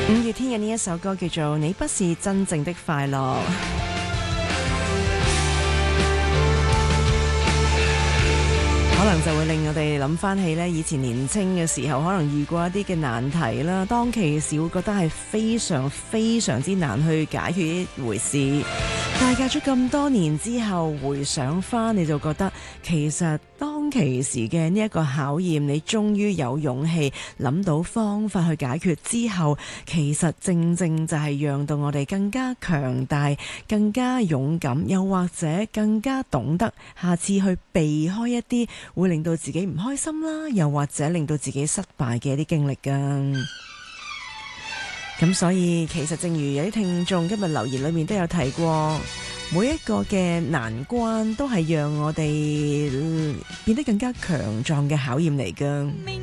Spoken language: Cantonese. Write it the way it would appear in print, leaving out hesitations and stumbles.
五月天嘅呢一首歌叫做《你不是真正的快樂》。可能就會令我哋諗翻起呢，以前年青嘅時候，可能遇過一啲嘅難題啦。當其時會覺得係非常非常之難去解決一回事。但係隔咗咁多年之後，回想翻你就覺得，其實當其時嘅呢一個考驗，你終於有勇氣諗到方法去解決之後，其實正正就係讓到我哋更加強大、更加勇敢，又或者更加懂得下次去避開一啲會令到自己唔開心啦，又或者令到自己失敗嘅一啲經歷㗎。咁所以其實正如有啲聽眾今日留言裏面都有提過，每一個嘅難關都係讓我哋變得更加強壯嘅考驗嚟㗎。